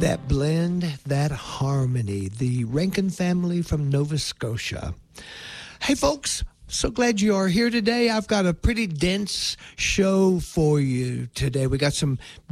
That blend, that harmony, the Rankin family from Nova Scotia. Hey, folks, so glad you are here today. I've got a pretty dense show for you today. We got some